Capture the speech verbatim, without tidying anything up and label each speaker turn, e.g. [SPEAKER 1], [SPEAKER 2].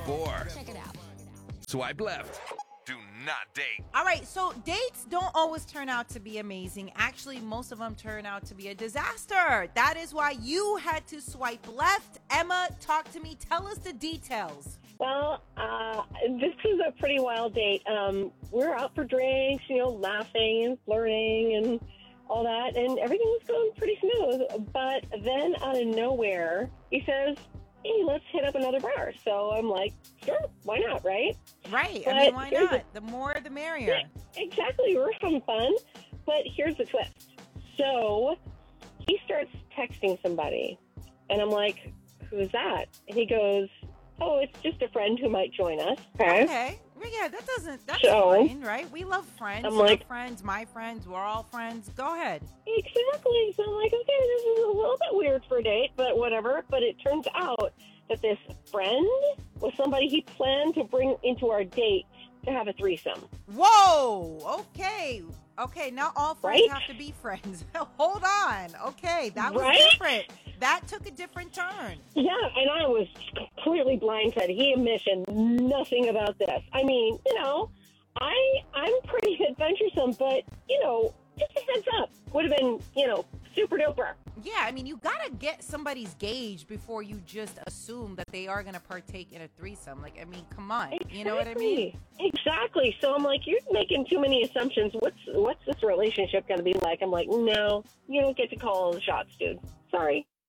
[SPEAKER 1] four.
[SPEAKER 2] Check it out.
[SPEAKER 1] Swipe left. Do not date.
[SPEAKER 3] All right, so dates don't always turn out to be amazing. Actually, most of them turn out to be a disaster. That is why you had to swipe left. Emma, talk to me. Tell us the details.
[SPEAKER 4] Well, uh, this was a pretty wild date. Um, we were out for drinks, you know, laughing and flirting and all that, and everything was going pretty smooth. But then out of nowhere, he says, hey, let's hit up another bar. So I'm like, sure, why not, right?
[SPEAKER 3] Right.
[SPEAKER 4] But
[SPEAKER 3] I mean, why
[SPEAKER 4] here's
[SPEAKER 3] not? The more, the merrier.
[SPEAKER 4] Yeah, exactly. We're having fun. But here's the twist. So he starts texting somebody, and I'm like, who's that? And he goes, oh, it's just a friend who might join us. Okay.
[SPEAKER 3] Okay. Well, yeah, that doesn't, that's
[SPEAKER 4] So,
[SPEAKER 3] fine, right? We love friends.
[SPEAKER 4] I'm
[SPEAKER 3] Your
[SPEAKER 4] like-
[SPEAKER 3] friends, my friends, we're all friends. Go ahead.
[SPEAKER 4] Exactly. So I'm like, okay, this is a little bit weird for a date, but whatever. But it turns out that this friend was somebody he planned to bring into our date to have a threesome.
[SPEAKER 3] Whoa. Okay. Okay. Not all friends
[SPEAKER 4] Right?
[SPEAKER 3] have to be friends. Hold on. Okay. That was
[SPEAKER 4] Right?
[SPEAKER 3] different. That took a different turn.
[SPEAKER 4] Yeah, and I was completely blindsided. He mentioned nothing about this. I mean, you know, I I'm pretty adventuresome, but you know, just a heads up would have been, you know, super duper.
[SPEAKER 3] Yeah, I mean, you gotta get somebody's gauge before you just assume that they are gonna partake in a threesome. Like, I mean, come on,
[SPEAKER 4] Exactly.
[SPEAKER 3] you know what I mean?
[SPEAKER 4] Exactly. So I'm like, you're making too many assumptions. What's what's this relationship going to be like? I'm like, no, you don't get to call all the shots, dude. Sorry.